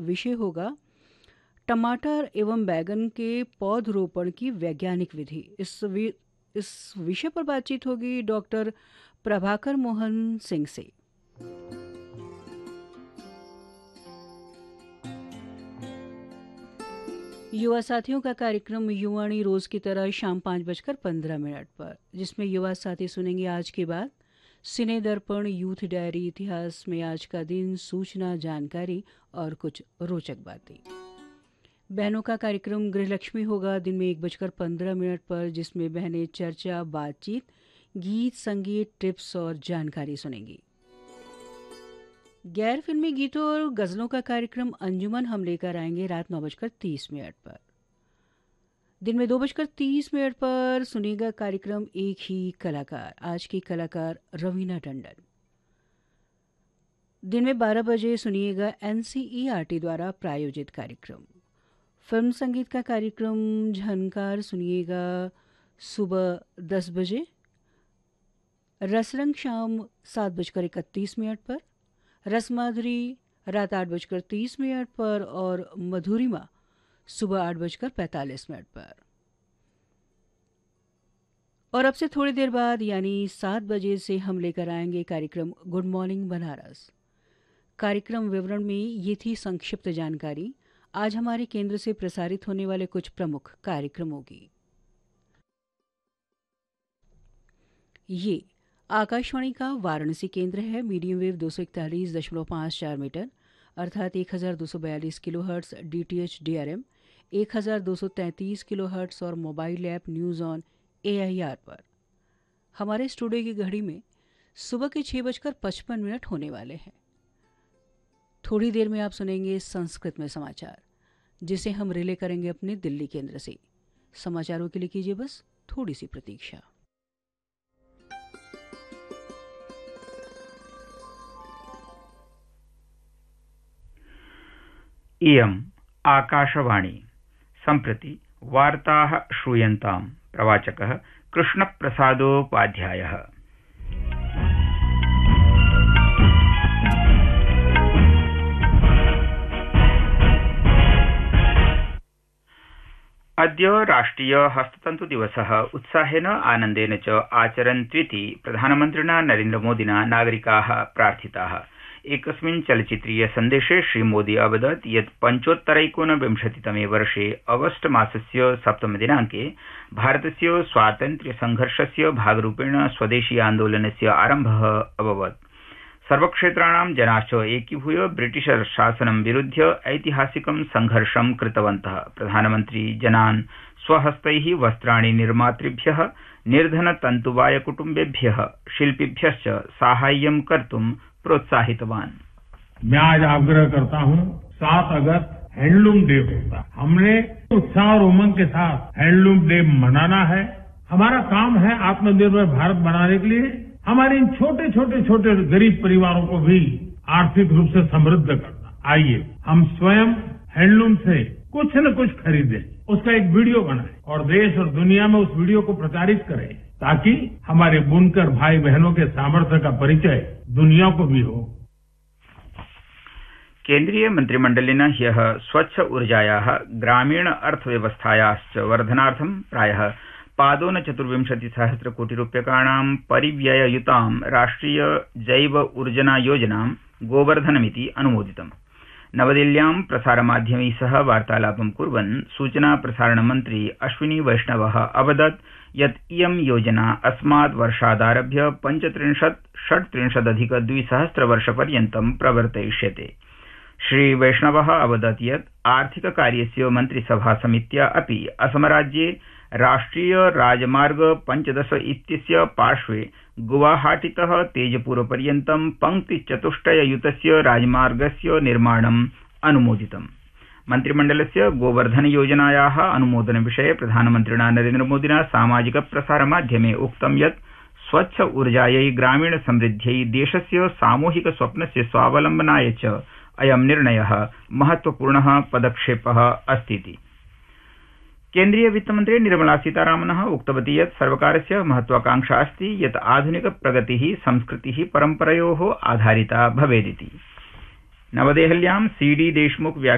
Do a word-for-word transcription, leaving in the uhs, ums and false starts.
विषय होगा टमाटर एवं बैगन के पौधरोपण की वैज्ञानिक विधि। इस वि, इस विषय पर बातचीत होगी डॉक्टर प्रभाकर मोहन सिंह से। युवा साथियों का कार्यक्रम युवाणी रोज की तरह शाम पाँच बजकर पंद्रह मिनट पर, जिसमें युवा साथी सुनेंगे आज की बात, सिने दर्पण, यूथ डायरी, इतिहास में आज का दिन, सूचना, जानकारी और कुछ रोचक बातें। बहनों का कार्यक्रम गृहलक्ष्मी होगा दिन में एक बजकर पंद्रह मिनट पर, जिसमें बहनें चर्चा, बातचीत, गीत, संगीत, टिप्स और जानकारी सुनेंगी। गैर फिल्मी गीतों और गजलों का कार्यक्रम अंजुमन हम लेकर आएंगे रात नौ बजकर तीस मिनट पर। दिन में दो बजकर तीस मिनट पर सुनेगा कार्यक्रम एक ही कलाकार, आज की कलाकार रवीना टंडन। दिन में बारह बजे सुनिएगा एनसीईआरटी द्वारा प्रायोजित कार्यक्रम। फिल्म संगीत का कार्यक्रम झनकार सुनिएगा सुबह दस बजे। रसरंग शाम सात बजकर इकतीस मिनट पर, रसमाधुरी रात आठ बजकर तीस मिनट पर और मधुरिमा सुबह आठ बजकर पैंतालीस मिनट पर। और अब से थोड़ी देर बाद यानी सात बजे से हम लेकर आएंगे कार्यक्रम गुड मॉर्निंग बनारस। कार्यक्रम विवरण में ये थी संक्षिप्त जानकारी आज हमारे केंद्र से प्रसारित होने वाले कुछ प्रमुख कार्यक्रमों की। ये आकाशवाणी का वाराणसी केंद्र है। मीडियम वेव दो सौ इकतालीस दशमलव पाँच चार मीटर अर्थात एक हज़ार दो सौ बयालीस kilo hertz, D T H D R M एक हज़ार दो सौ तैंतीस किलो हर्ट्स और mobile app news on A I R पर। हमारे स्टूडियो की घड़ी में सुबह के छः बजकर पचपन मिनट होने वाले हैं। थोड़ी देर में आप सुनेंगे संस्कृत में समाचार, जिसे हम रिले करेंगे अपने दिल्ली केंद्र से। समाचारों के लिए कीजिए बस थोड़ी सी प्रतीक्षा। इयम् आकाशवाणी। सम्प्रति वार्ताः श्रूयन्ताम्। प्रवाचकः कृष्णप्रसादोपाध्यायः। अद्य राष्ट्रिय हस्ततन्तु दिवसः उत्साहेन आनन्देन च आचरन्त्विति प्रधानमन्त्रिणा नरेन्द्रमोदिना नागरिकाः प्रार्थिताः। एकस्मिन् चलचित्रीय सन्देशे श्रीमोदी अवदत् यत् पञ्चोत्तरैकोनविंशतितमे वर्षे अगस्त मासस्य सप्तमदिनाङ्के भारतस्य स्वातन्त्र्य संघर्षस्य भागरूपेण स्वदेशी आन्दोलनस्य आरम्भः अभवत्। सर्वक्षेत्राणां जनाश्च एकीभूय ब्रिटिश शासनं विरुध्य ऐतिहासिकं संघर्षं कृतवन्तः। प्रधानमन्त्री जनान् स्वहस्तैः वस्त्राणि निर्मातृभ्यः, निर्धनतन्तुवाय कुटुम्बेभ्यः, शिल्पिभ्यश्च साहाय्यं कर्तुं प्रोत्साहितवान। मैं आज आग्रह करता हूं, सात अगस्त हैंडलूम डे होता है। हमने उत्साह और उमंग के साथ हैंडलूम डे मनाना है। हमारा काम है आत्मनिर्भर भारत बनाने के लिए हमारे इन छोटे छोटे छोटे गरीब परिवारों को भी आर्थिक रूप से समृद्ध करना। आइए हम स्वयं हैंडलूम से कुछ न कुछ खरीदें, उसका एक वीडियो बनाएं और देश और दुनिया में उस वीडियो को प्रचारित करें, ताकि हमारे बुनकर भाई बहनों के सामर्थ्य का परिचय दुनिया को भी हो। केन्द्रीय मंत्रिमंडलेन ह्यः स्वच्छ ऊर्जायाः ग्रामीण अर्थव्यवस्थायाश्च वर्धनार्थं प्रायः पादोन चतुर्विंशति सहस्र कोटि रूप्यकाणां परिव्यययुतां राष्ट्रिय जैव ऊर्जना योजनां गोवर्धनमिति अनुमोदितम्। नवदिल्ल्यां प्रसारमाध्यमैः सह वार्तालापं कुर्वन् सूचना प्रसारण मन्त्री अश्विनी वैष्णवः अवदत् यत् इयं योजना अस्मात् वर्षादारभ्य पञ्चत्रिंशत् षट्त्रिंशदधिक द्विसहस्रवर्षपर्यन्तं प्रवर्तयिष्यते। श्री वैष्णवः अवदत् यत् आर्थिककार्यस्य मन्त्रिसभा समित्या अपि असमराज्ये राष्ट्रिय राजमार्ग पञ्चदश इत्यस्य पार्श्वे गुवाहाटीतः तेजपुरपर्यन्तं पङ्क्तिचतुष्टययुतस्य राजमार्गस्य निर्माणम् अनुमोदितम्। मन्त्रिमण्डलस्य गोवर्धन योजनायाः अनुमोदनविषये प्रधानमन्त्रिणा नरेन्द्रमोदिना सामाजिक प्रसारमाध्यमे उक्तं यत् स्वच्छ ऊर्जायै ग्रामीण समृद्ध्यै देशस्य सामूहिक स्वप्नस्य स्वावलम्बनाय च अयं निर्णयः महत्वपूर्णः पदक्षेपः अस्तीति। केन्द्रीय वित्तमन्त्री निर्मला सीतारामनः उक्तवती यत् सर्वकारस्य महत्वाकांक्षा अस्ति यत् आधुनिक प्रगतिः संस्कृतिः परम्परयोः आधारिता भवेदिति। नवदेहल्यां सी डी देशमुख